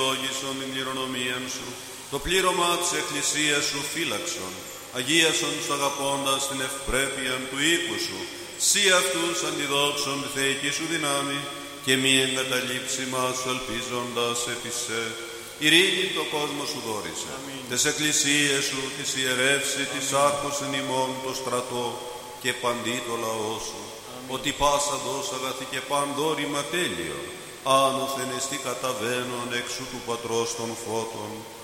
Λόγισον την κληρονομίαν σου, το πλήρωμα της Εκκλησίας σου φύλαξον, αγίασον τους αγαπώντας την ευπρέπεια του οίκου σου, σύ αυτούς αντιδόξον τη θεϊκή σου δυνάμει, και μη εγκαταλείψει μας ελπίζοντας επί σε. Ειρήνη το κόσμο σου δόρισε, τες εκκλησίες σου, της ιερεύση, της άρχωσεν ημών το στρατό και παντί το λαό σου, ότι πάσα δός αγαθή και παντόρημα τέλειο, άνωθεν εστί καταβαίνον εξού του Πατρός των φώτων,